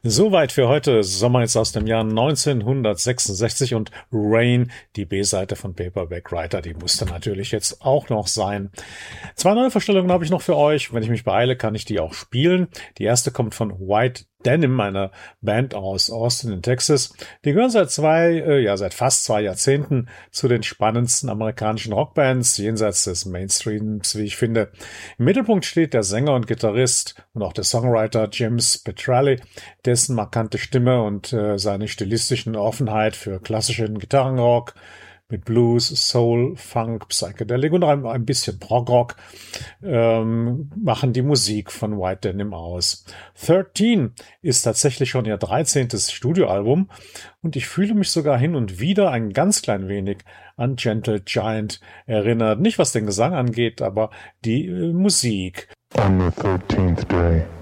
Soweit für heute. Sommerhits aus dem Jahr 1966 und Rain, die B-Seite von Paperback Writer, die musste natürlich jetzt auch noch sein. Zwei neue Vorstellungen habe ich noch für euch. Wenn ich mich beeile, kann ich die auch spielen. Die erste kommt von White Denim, einer Band aus Austin in Texas. Die gehören seit fast 2 Jahrzehnten zu den spannendsten amerikanischen Rockbands, jenseits des Mainstreams, wie ich finde. Im Mittelpunkt steht der Sänger und Gitarrist und auch der Songwriter James Petrelli, dessen markante Stimme und seine stilistischen Offenheit für klassischen Gitarrenrock mit Blues, Soul, Funk, Psychedelic und ein bisschen Prog-Rock machen die Musik von White Denim aus. 13 ist tatsächlich schon ihr 13. Studioalbum und ich fühle mich sogar hin und wieder ein ganz klein wenig an Gentle Giant erinnert. Nicht was den Gesang angeht, aber die Musik. On the 13th day